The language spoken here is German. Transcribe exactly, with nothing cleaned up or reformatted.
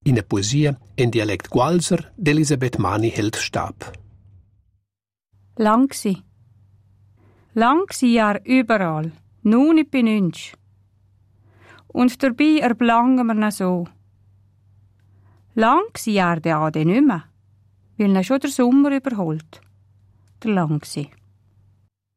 In der Poesie in Dialekt Gualser d'Elisabeth Mani hält Stab. Lang gsi. Lang gsi Jahr überall, nun nicht bei nünsch. Und dabei erblangen wir na so. Lang gsi Jahr de Ade nimmer, weil na schon der Sommer überholt. Der lang gsi.